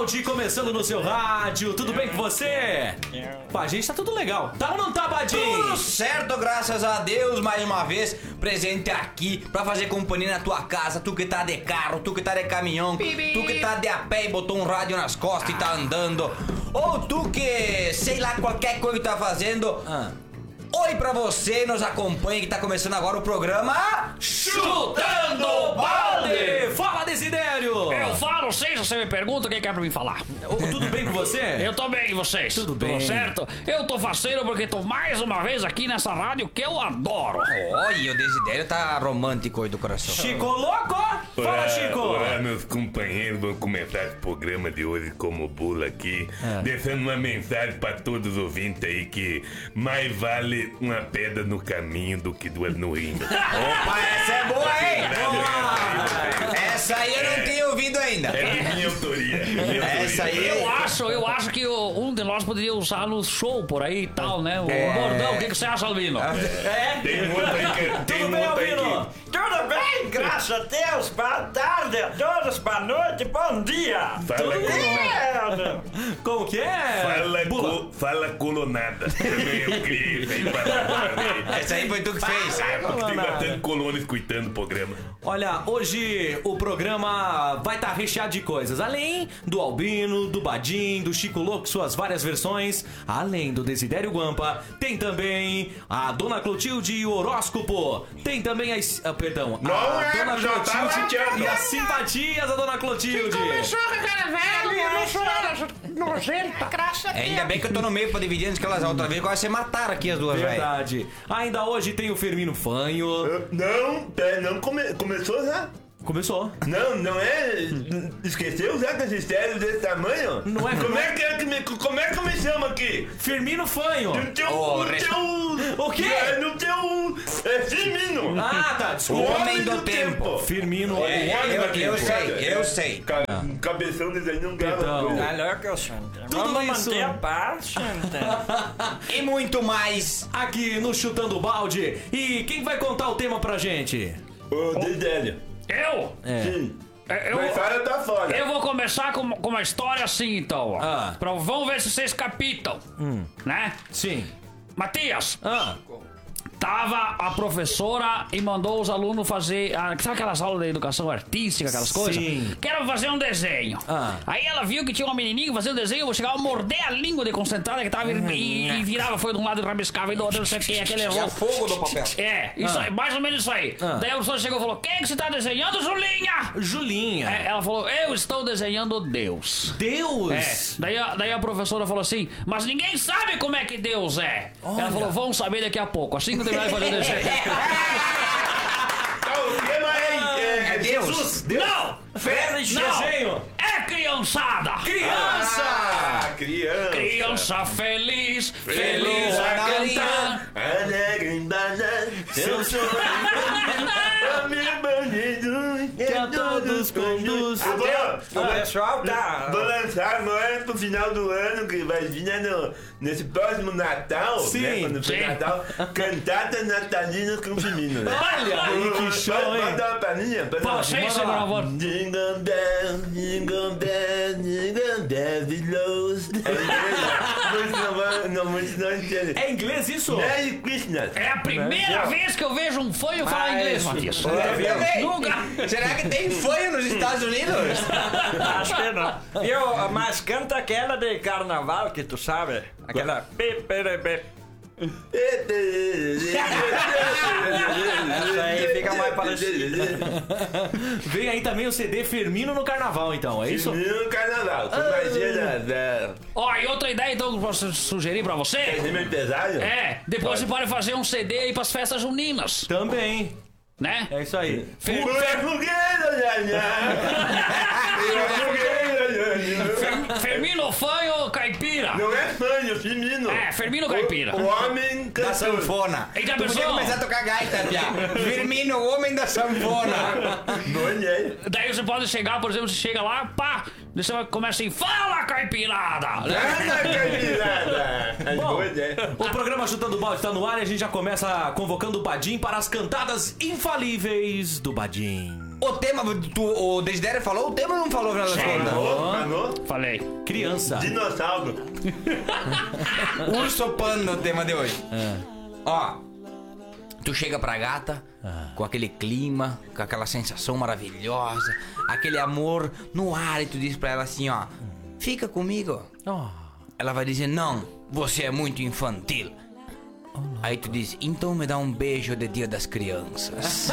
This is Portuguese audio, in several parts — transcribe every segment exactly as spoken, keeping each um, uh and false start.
Balde começando no seu rádio. Tudo bem com você? Com a gente tá tudo legal. Tá ou não tá, Badinho? Tudo certo, graças a Deus. Mais uma vez, presente aqui pra fazer companhia na tua casa. Tu que tá de carro, tu que tá de caminhão, tu que tá de a pé e botou um rádio nas costas e tá andando. Ou tu que, sei lá, qualquer coisa que tá fazendo. Ah. Oi pra você, nos acompanha que tá começando agora o programa Chutando Balde! Fala, Desidério! Eu falo, sei se você me pergunta o que quer pra mim falar. Tudo bem com você? Eu tô bem, e vocês? Tudo bem. Tudo certo? Eu tô faceiro porque tô mais uma vez aqui nessa rádio que eu adoro. Olha, o Desidério tá romântico aí do coração. Chico Louco! Fala, Olá, Chico! Olá, meus companheiros, vamos começar esse programa de hoje como bula aqui, É. deixando uma mensagem pra todos os ouvintes aí que mais vale uma pedra no caminho do que duas no rim. Opa, essa é boa, hein? Boa. Essa aí eu não tinha ouvido ainda. É de minha autoria. de minha Essa autoria. aí- Eu acho, eu acho que o- um de nós poderia usar no show por aí e tal, né? O É. bordão, o que, que você acha, Albino? É? Tem outra aí que... Tem Tudo bem, outra aí Albino? que... Tudo bem, graças a Deus. Boa tarde a todos, boa noite, bom dia. Fala, colonada. É, Como que é? Fala, Bula. co, fala colonada. Também eu criei isso aí pra dar. Essa aí foi tu que fez. É, porque tem Colonada. bastante colono escutando o programa. Olha, hoje o programa vai estar recheado de coisas. Além do Albino, do Badim, do Chico Louco, suas várias versões. Além do Desidério Guampa, tem também a Dona Clotilde e o horóscopo. Tem também a... Ah, perdão. Não a é, Dona já tá Clotilde lateando. e as simpatias da Dona Clotilde. Começou com aquela velha, começou nojenta. Ainda bem que eu tô no meio pra dividir antes que elas outra vez quase se mataram aqui as duas, velho. Verdade. Ainda hoje tem o Firmino Fanho. Não, pera, não come, começou já? Começou. Não, não é. Esqueceu já que esse estéreo desse tamanho? Não é- Como é que é que me, como é que eu me chamo aqui? Firmino Fanho. No teu. Oh, no res- teu. O quê? É, no teu. É Firmino. Ah, tá. O Desculpa. homem do tempo. Firmino. É, o homem eu- do tempo. eu sei, eu sei. Ca- Cabeção desse aí não grava Então. coisa. Tá louco, Santa. Tudo Vamos isso. manter a paz, Santa. E muito mais. Aqui no Chutando Balde. E quem vai contar o tema pra gente? Ô, Dedélio. Eu? É. Sim. É, eu- Mas fala tá fora. Eu vou começar com, com uma história assim, então. ó. Ah. Pra, vamos ver se vocês capitam. Né? Sim. Matias, Ah. tava a professora e mandou os alunos fazer. Ah, sabe aquelas aulas de educação artística, aquelas Sim. coisas? Quero fazer um desenho. Ah. Aí ela viu que tinha uma menininha fazendo desenho, eu chegava a morder a língua de concentrada que tava e, e virava, foi de um lado e rabiscava e do outro, não sei o que, aquele Tinha fogo no papel. É, isso aí, mais ou menos isso aí. Ah. Daí a professora chegou e falou: quem que você tá desenhando, Julinha? Julinha. É, ela falou: eu estou desenhando Deus. Deus. É, daí a, daí a professora falou assim: mas ninguém sabe como é que Deus é. Olha. Ela falou: vão saber daqui a pouco, assim que eu terminar de fazer o desenho. Tá, o que mais? É, É Deus. Não! Feliz Não! desenho. É criançada! Criança. Ah, criança. Criança feliz, feliz a Daria. cantar. Alegre, Seu sorriso que a todos conduz. Eu vou, O pessoal tá... vou lançar agora pro final do ano, que vai vir né, no, nesse próximo Natal, Sim, né? Quando for sim. Natal, cantatas natalinas com feminino, né? Olha aí que show, Pode- Pode hein? dar uma palhinha? Pode dar uma- Pô, sem Manda ser lá. gravando. Jingle bell, jingle bell, jingle bell bellows. Muitos não vão- não, muitos não entendem. É inglês isso? Merry Christmas. É a primeira Não. vez que eu vejo um fanho falar inglês, Matias. É, Nunca. Será que tem fanho nos Estados Unidos? Acho que não. Eu, mas canta aquela de carnaval que tu sabe. Aquela... Peperepe. Essa aí fica mais parecida. Vem aí também o C D Firmino no Carnaval, então, é isso? No carnaval, com magia da, da... Ó, e outra ideia então que eu posso sugerir pra você? É meio pesado? É, depois você pode fazer um C D aí pras festas juninas, Também. né? É isso aí. Fer- Pura fogueira, já, já. Pura fogueira, já, já. Fer- Fermino Fanho Caipira. Não é fanho, Firmino. É, Fermino Caipira. O, o homem Da cantor. sanfona. E já Tu podia pensou? começar a tocar gaita, Pia. Firmino, o homem da sanfona. Não é? Daí você pode chegar, por exemplo, você chega lá, pá, daí você vai- começa assim, fala Caipirada! Né? Anda, caipirada. As Bom, boas, é. o programa Chutando Balde tá no ar e a gente já começa convocando o Badim para as cantadas infalíveis do Badim. O tema, tu, o Desidério falou, o tema não falou, afinal das contas. Falou? Falou? Falei. Criança. Dinossauro. Urso Panda é o tema de hoje. Ó, tu chega pra gata com aquele clima, com aquela sensação maravilhosa, aquele amor no ar e tu diz pra ela assim, ó, fica comigo. Oh. Ela vai dizer, não, você é muito infantil. Aí tu diz, então me dá um beijo de Dia das Crianças.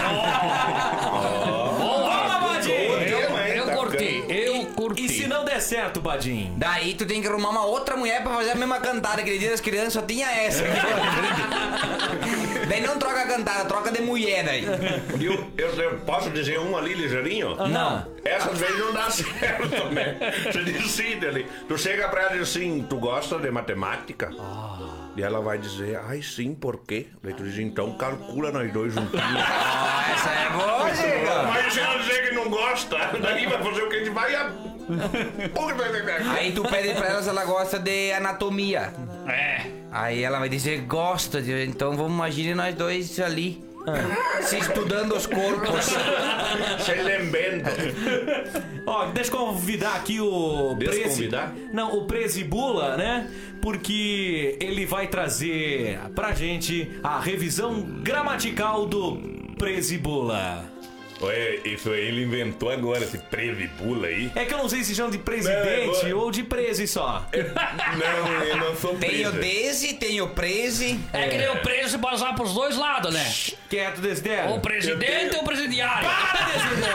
Toma, Badim! Eu, eu Tá curti, eu curti. E se não der certo, Badim? Daí tu tem que arrumar uma outra mulher pra fazer a mesma cantada. Aquele Dia das Crianças só tinha essa. Daí não troca a cantada, troca de mulher daí. Eu, eu, eu posso dizer um ali ligeirinho? Não. Essas vezes não dá certo, né? Você decide ali. Tu chega pra ela e diz assim, tu gosta de matemática? E ela vai dizer, ai sim, por quê? Daí tu diz, então calcula nós dois juntinhos. Ah, essa é boa, chega. Mas se ela dizer que não gosta, daí vai fazer o que a gente vai... A... Aí tu pede pra ela se ela gosta de anatomia. É. Aí ela vai dizer, gosta, de... então vamos imaginar nós dois ali. Se estudando os corpos. Se lembrando. Ó, deixa eu convidar aqui o Prezi. Desconvidar? Não, o Prezibula, né? Porque ele vai trazer pra gente a revisão gramatical do Prezibula. Ué, isso aí ele inventou agora, esse Prezibula aí. É que eu não sei se chama de presidente Não, ou de prezi só. Não, eu não sou Tem o presa. Desi, tem o Prezi. É que nem o preso você pode usar pros dois lados, né? Quieto, Desidério. O presidente e o presidiário. Para,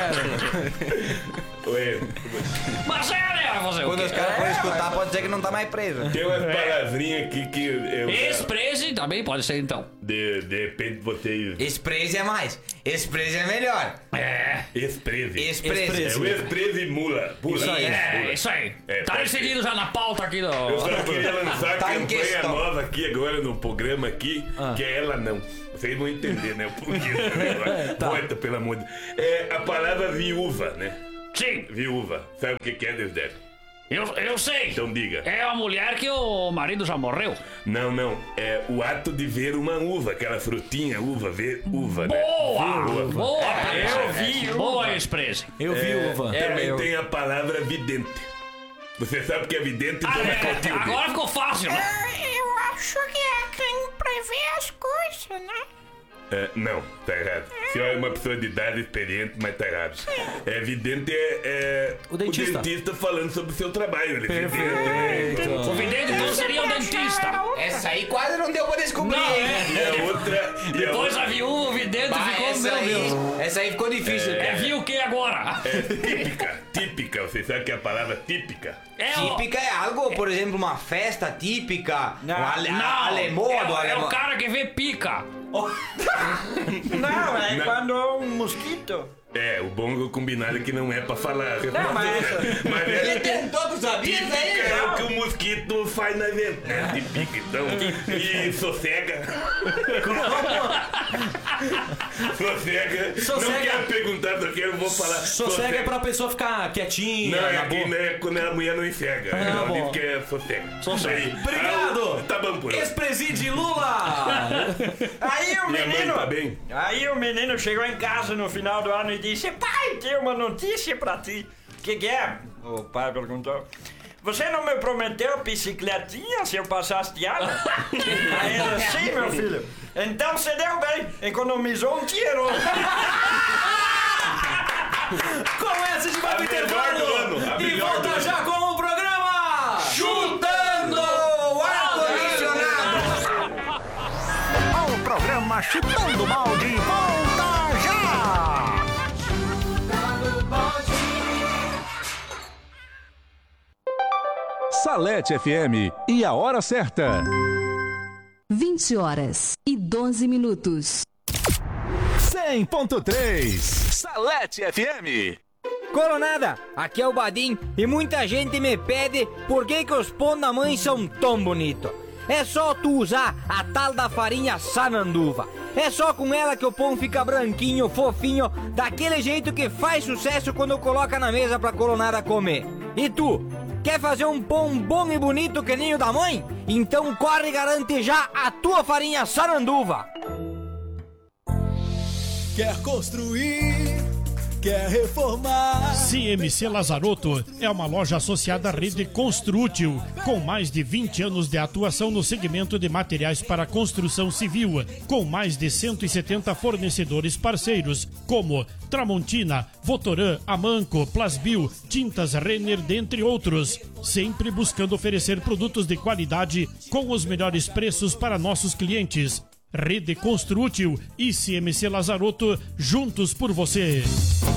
Desidério. Ué, Mas é, né? Vai fazer o Quando quê? os caras forem escutar, pode ser que não tá mais preso. tem umas palavrinhas aqui que eu... Ex-presi também pode ser, então. De, de repente vocês... Esse Prezi é mais. Esse Prezi é melhor. É. Ex-preze. Esse Prezi. É o ex-preze mula. Pula. Isso aí. É, Pula. isso aí. É, Tá pode decidido já na pauta aqui do... Eu só queria lançar a Tá em campanha questão. nova aqui agora no programa aqui, que é ela não. Vocês vão entender, né? O porquê do negócio. Volta, pelo amor de Deus. É a palavra viúva, né? Sim, Viúva. Sabe o que que é, Desidério? eu, eu sei. Então diga. É uma mulher que o marido já morreu. Não, não. É o ato de ver uma uva, aquela frutinha, uva, ver uva, né? Boa! Ver uva. Boa! Eu vi Boa, ex-presi. Eu vi, Uva. Também tem a palavra vidente. Você sabe que é vidente, Ah, dona é, Clotilde? agora ficou fácil, né? Eu acho que é quem prevê as coisas, né? É, não, tá errado. A senhora é uma pessoa de idade experiente, mas tá errado. É evidente, é, é O dentista. falando sobre o seu trabalho. Ele é Perfeito. O vidente então seria o dentista. Essa aí quase não deu pra descobrir, Não, hein? é. E a outra. E a Depois outra a viúva, o vidente Bah, ficou, essa, meu aí, Deus. essa aí ficou difícil. É, cara. viu o que agora? é típica, típica. Você sabe que é a palavra típica? É o... Típica é algo, por exemplo, uma festa típica. Não, um ale, Não, alemão é, do o- é alemão. o cara que vê pica. Não, é Não. quando um mosquito. É, o bom é combinado que não é pra falar. Não, mas- mas Ele é. tentou, tu sabia Típica aí? é o que o mosquito faz na venda. É típica, então. E sossega. Sossega. Não Sossega. quero perguntar, só quero, vou falar. Sossega é pra pessoa ficar quietinha. Não, é na aqui, boa. né? Quando a mulher não enxerga. Ah, Ela bom. diz que é sossega. Sossega. Aí, Obrigado. ah, tá bom por hoje. Ex-preside Lula. Aí o Minha mãe menino. tá bem? Aí o menino chegou em casa no final do ano e disse: Pai, tenho uma notícia pra ti. O que, que é? O pai perguntou. Você não me prometeu bicicletinha se eu passasse de ano? Aí ele, sim, meu filho. Então você deu bem, economizou um dinheiro. Com essa a gente vai pro A melhor do intervalo. ano, a E melhor volta do ano. já com o programa Chutando o ar-condicionado! O programa Chutando Balde volta já! Salete F M e a hora certa. vinte horas e doze minutos. cem ponto três. Salete F M. Coronada, aqui é o Badim e muita gente me pede por que que os pão da mãe são tão bonitos. É só tu usar a tal da farinha Sananduva. É só com ela que o pão fica branquinho, fofinho, daquele jeito que faz sucesso quando coloca na mesa pra coronada comer. E tu, quer fazer um pão bom e bonito que nem o da mãe? Então corre e garante já a tua farinha Sananduva. Quer construir quer reformar. C M C Lazarotto é uma loja associada à rede Construtil, com mais de vinte anos de atuação no segmento de materiais para construção civil, com mais de cento e setenta fornecedores parceiros, como Tramontina, Votoran, Amanco, Plasbil, Tintas Renner, dentre outros. Sempre buscando oferecer produtos de qualidade com os melhores preços para nossos clientes. Rede Construtil e C M C Lazarotto, juntos por você.